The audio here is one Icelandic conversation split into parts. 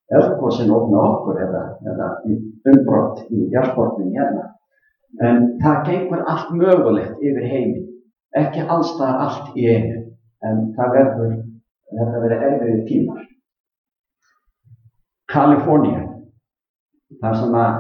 eldgosin ógna okkur eða umbrot í jarðskorpunni hérna. En það gengur allt mögulegt yfir heiminn, ekki allstaðar allt í einu, en þetta verður erfiðir tímar. Kalifornía, þar sem að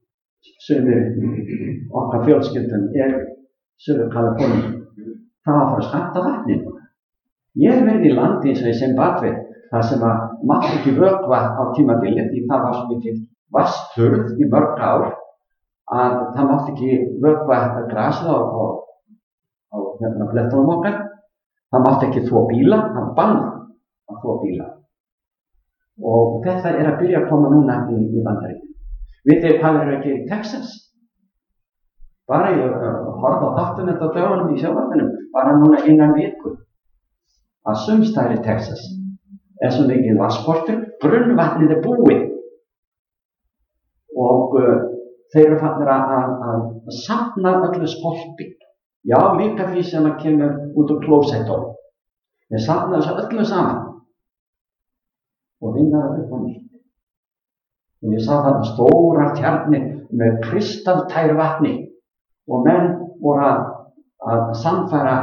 sumir okkar fjölskyldum Suður Kaliforníu, það var að fara skammta vatni núna. Ég hef verið í landi eins og í Zimbabwe, þar sem að mátti ekki vökva á tímabili því það var svo mikil vatnsþurrð í mörg ár að það mátti ekki vökva grasið á blettunum okkar. Það mátti ekki þvo bíla, það bannað að þvo bíla. Og þetta að byrja að koma núna í Bandaríkjunum. Vitið þið hvað að gera í Texas? Bara ég horfði á þáttinn þetta á dögunum í sjónvarpinu, bara núna innan viku. Að sums staðar í Texas svo mikið vatnsskortur, grunnvatnið búið. Og þeir eru farnir að safna öllu skolpi. Já, líka því sem að kemur út úr klósettunum. Þeir safna þessu öllu saman og vinna það upp á nýtt. Og ég sá þarna stórar tjarnir með kristaltæru vatni og menn voru að sannfæra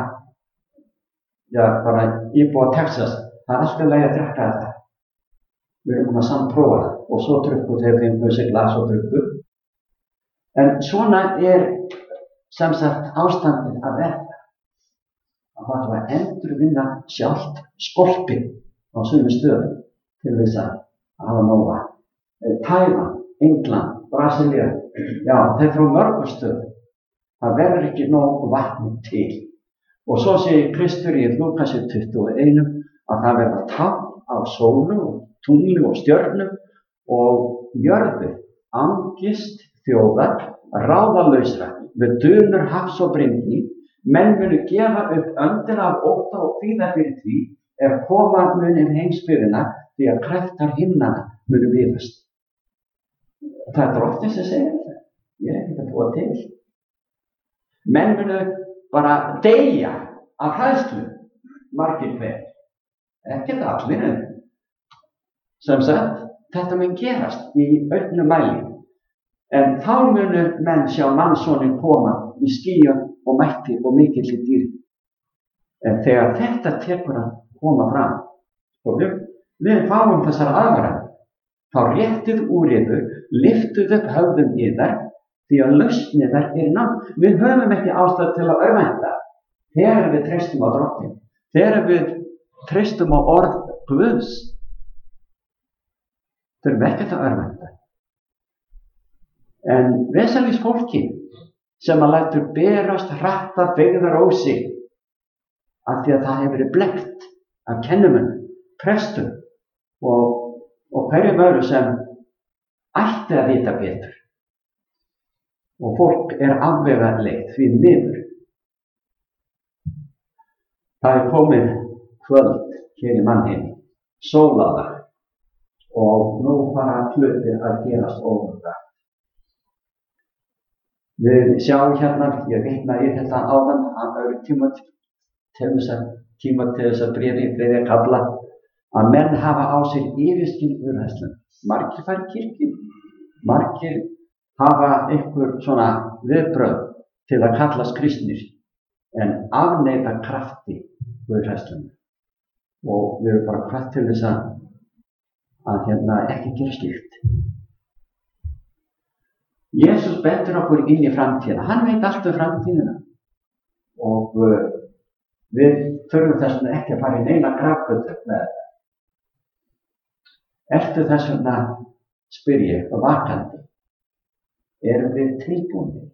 bara íbúa Texas. Það alltaf leið að drekka þetta. Við erum að samprófa það og svo drukku þeir fengu sig glas og drukku. En svona sem sagt ástandið að verða. Að það var að endurvinna sjálft skolpið á sumum stöðum til þess að hafa nóg vatn. Tævan, England, Brasilía, já, þeir frá mörgum stöðum. Það verður ekki nóg vatni til. Og svo segir Kristur í Lúkasi 21 að það verða tákn á sólu og tungli og stjörnum og jörðu angist þjóðar ráðalausra við dunur hafs og brynni. Menn munu gefa upp öndina af ótta og kvíða fyrir því koma mun yfir heimsbyggðina því að kraftar himnanna munu vifast. Það Drottinn sem segir þetta. Ég ekki að búa til. Menn munu bara deyja af hræðslu, margir hver. Ekkert allir, sem sagt, þetta mun gerast í auknum mæli. En þá munu menn sjá mannssoninn koma í skýjum og mætti og mikilli dýrð. En þegar þetta tekur að koma fram, og við fáum þessar aðvaranir, þá réttið úr yður, lyftuð upp höfðum yðar, því að lausn yðar náð. Við höfum ekki ástæðu til að örvænta þegar við treystum á Drottinn, þegar við treystum á orð Guðs. Þurfum ekkert að örvænta. En vesalings fólki sem að lætur berast hratt af feigðarósi af því að það hefur verið blekkt af kennumönnum, prestum og hverjum öðru sem ætti að vita betur. Og fólk afvegaleitt því miður. Það komið kvöld hér í mannheimi, sólalag, og nú fara hlutir að gerast óvart. Við sjáum hérna, ég vitnaði í þetta áðan, að öðru Tímóteusar bréfi í 3. kafla, að menn hafa á sér yfirskyn úrhæslum. Margir fara í kirkju, margir hafa einhver svona viðbrögð til að kallast kristnir, en afneita krafti úrhæslum. Og við erum bara hvatt til þess að ekki gera slíkt. Jesús bendir okkur inn í framtíðina. Hann veit allt framtíðina. Og við þurfum þess vegna ekki að fara í neina grafgötur með þetta. Eftir þess vegna spyr ég vakandi. Erum við tilbúnir